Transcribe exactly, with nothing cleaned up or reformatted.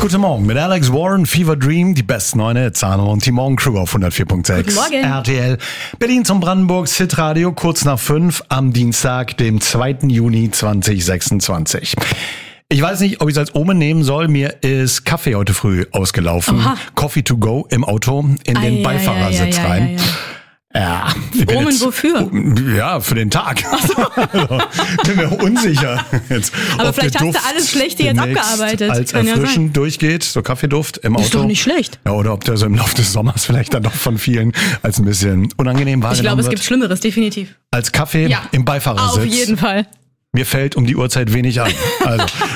Guten Morgen mit Alex Warren, Fever Dream, die besten neuen Hits, Arno und die Morgencrew auf hundertvier Komma sechs. Guten Morgen. R T L, Berlin zum Brandenburgs Hitradio, kurz nach fünf am Dienstag, dem zweiten Juni zweitausendsechsundzwanzig. Ich weiß nicht, ob ich es als Omen nehmen soll. Mir ist Kaffee heute früh ausgelaufen. Oha. Coffee to go im Auto in den Ei, Beifahrersitz ei, ei, ei, rein. ei, ei. Ja, ich bin Omen jetzt, wofür? Ja, für den Tag. So. Also, bin mir unsicher. Jetzt, aber vielleicht hast du alles Schlechte jetzt abgearbeitet. Als Kann erfrischend ja durchgeht, so Kaffeeduft im Auto. Ist doch nicht schlecht. Ja, oder ob der so im Laufe des Sommers vielleicht dann doch von vielen als ein bisschen unangenehm wahrgenommen wird. Ich glaube, es gibt Schlimmeres, definitiv. Als Kaffee ja, im Beifahrersitz. Auf jeden Fall. Mir fällt um die Uhrzeit wenig ein. Also,